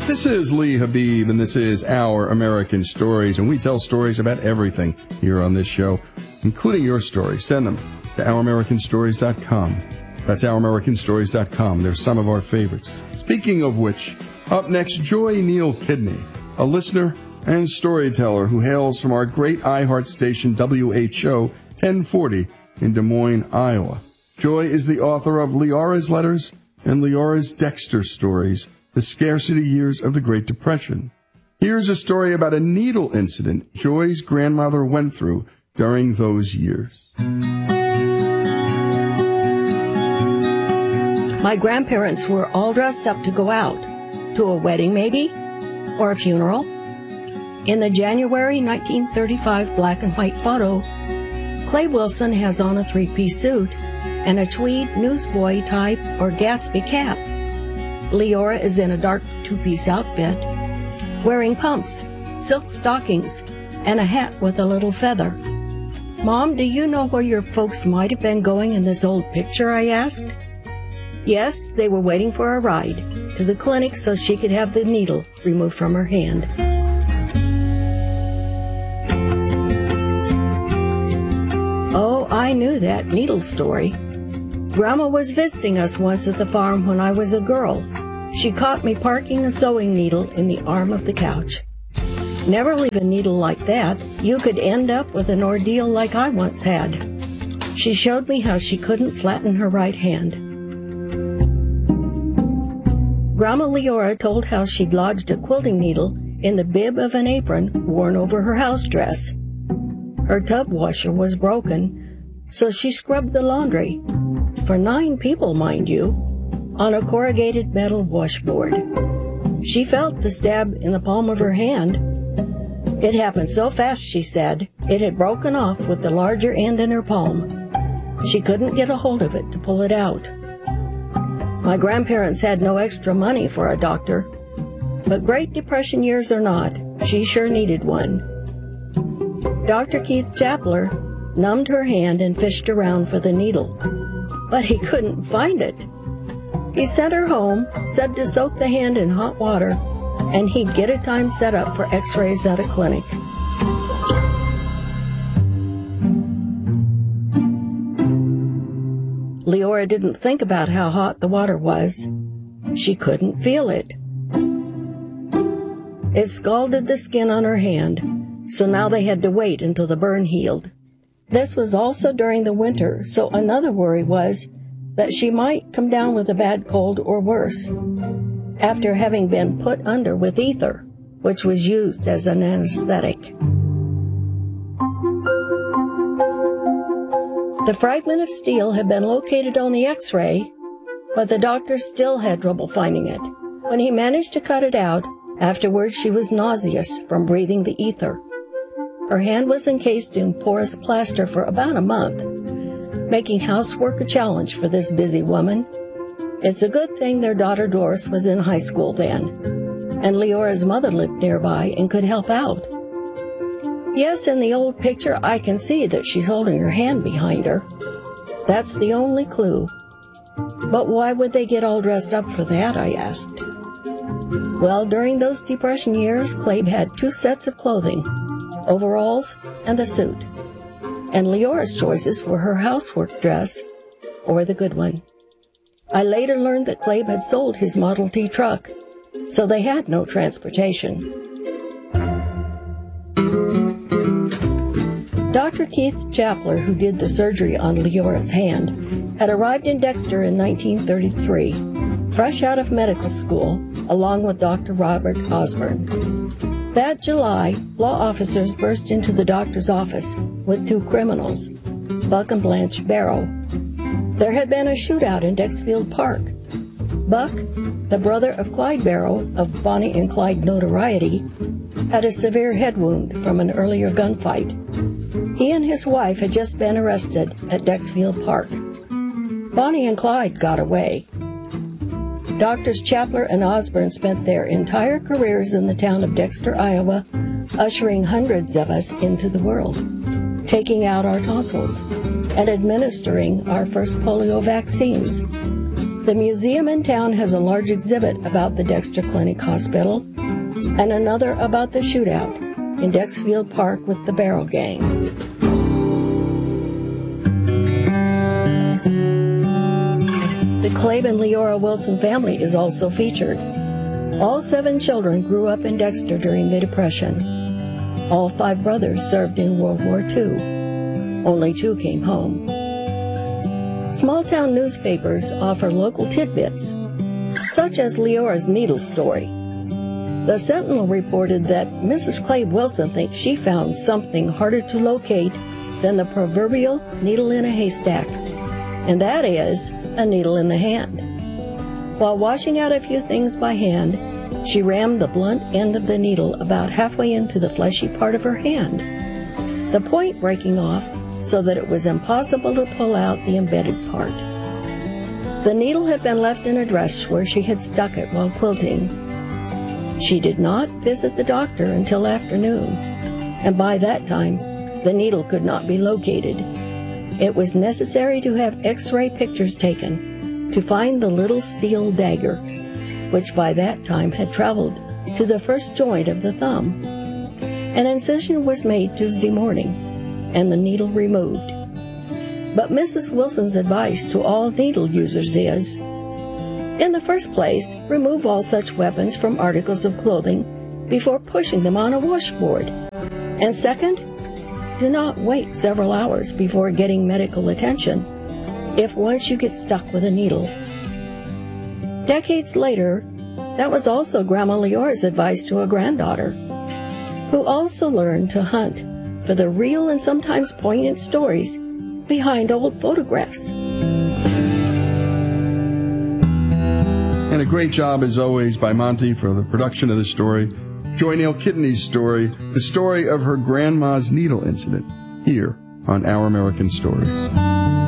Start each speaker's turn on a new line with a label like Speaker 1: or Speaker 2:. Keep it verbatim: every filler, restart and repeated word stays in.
Speaker 1: This is Lee Habib, and this is Our American Stories, and we tell stories about everything here on this show, including your stories. Send them to our american stories dot com. That's our american stories dot com. They're some of our favorites. Speaking of which, up next, Joy Neal Kidney, a listener and storyteller who hails from our great iHeart station W H O ten forty in Des Moines, Iowa. Joy is the author of Leora's Letters and Leora's Dexter Stories, the scarcity years of the Great Depression. Here's a story about a needle incident Joy's grandmother went through during those years.
Speaker 2: My grandparents were all dressed up to go out, to a wedding maybe, or a funeral. In the January nineteen thirty-five black and white photo, Clay Wilson has on a three-piece suit and a tweed newsboy type or Gatsby cap. Leora is in a dark two-piece outfit, wearing pumps, silk stockings, and a hat with a little feather. "Mom, do you know where your folks might have been going in this old picture?" I asked. Yes, they were waiting for a ride to the clinic so she could have the needle removed from her hand. Oh, I knew that needle story. Grandma was visiting us once at the farm when I was a girl. She caught me parking a sewing needle in the arm of the couch. Never leave a needle like that. You could end up with an ordeal like I once had. She showed me how she couldn't flatten her right hand. Grandma Leora told how she'd lodged a quilting needle in the bib of an apron worn over her house dress. Her tub washer was broken, so she scrubbed the laundry, for nine people, mind you, on a corrugated metal washboard. She felt the stab in the palm of her hand. It happened so fast, she said, it had broken off with the larger end in her palm. She couldn't get a hold of it to pull it out. My grandparents had no extra money for a doctor, but Great Depression years or not, she sure needed one. Doctor Keith Chapler numbed her hand and fished around for the needle, but he couldn't find it. He sent her home, said to soak the hand in hot water, and he'd get a time set up for x-rays at a clinic. Leora didn't think about how hot the water was. She couldn't feel it. It scalded the skin on her hand, so now they had to wait until the burn healed. This was also during the winter, so another worry was that she might come down with a bad cold or worse, after having been put under with ether, which was used as an anesthetic. The fragment of steel had been located on the x-ray, but the doctor still had trouble finding it. When he managed to cut it out, afterwards she was nauseous from breathing the ether. Her hand was encased in porous plaster for about a month, making housework a challenge for this busy woman. It's a good thing their daughter Doris was in high school then, and Leora's mother lived nearby and could help out. Yes, in the old picture I can see that she's holding her hand behind her. That's the only clue. But why would they get all dressed up for that, I asked. Well, during those Depression years, Clabe had two sets of clothing, overalls and a suit. And Leora's choices were her housework dress or the good one. I later learned that Clabe had sold his Model T truck, so they had no transportation. Doctor Keith Chapler, who did the surgery on Leora's hand, had arrived in Dexter in nineteen thirty-three, fresh out of medical school, along with Doctor Robert Osborne. That July, law officers burst into the doctor's office with two criminals, Buck and Blanche Barrow. There had been a shootout in Dexfield Park. Buck, the brother of Clyde Barrow of Bonnie and Clyde notoriety, had a severe head wound from an earlier gunfight. He and his wife had just been arrested at Dexfield Park. Bonnie and Clyde got away. Doctors Chapler and Osborne spent their entire careers in the town of Dexter, Iowa, ushering hundreds of us into the world, taking out our tonsils, and administering our first polio vaccines. The museum in town has a large exhibit about the Dexter Clinic Hospital and another about the shootout in Dexfield Park with the Barrow Gang. The Clabe and Leora Wilson family is also featured. All seven children grew up in Dexter during the Depression. All five brothers served in World War Two. Only two came home. Small-town newspapers offer local tidbits, such as Leora's needle story. The Sentinel reported that Missus Clabe Wilson thinks she found something harder to locate than the proverbial needle in a haystack, and that is a needle in the hand. While washing out a few things by hand, she rammed the blunt end of the needle about halfway into the fleshy part of her hand, the point breaking off so that it was impossible to pull out the embedded part. The needle had been left in a dress where she had stuck it while quilting. She did not visit the doctor until afternoon, and by that time, the needle could not be located. It was necessary to have X-ray pictures taken to find the little steel dagger, which by that time had traveled to the first joint of the thumb. An incision was made Tuesday morning, and the needle removed. But Missus Wilson's advice to all needle users is, in the first place, remove all such weapons from articles of clothing before pushing them on a washboard. And second, do not wait several hours before getting medical attention if once you get stuck with a needle. Decades later, that was also Grandma Leora's advice to a granddaughter, who also learned to hunt for the real and sometimes poignant stories behind old photographs.
Speaker 1: And a great job, as always, by Monty for the production of the story. Joy Neal Kidney's story, the story of her grandma's needle incident, here on Our American Stories.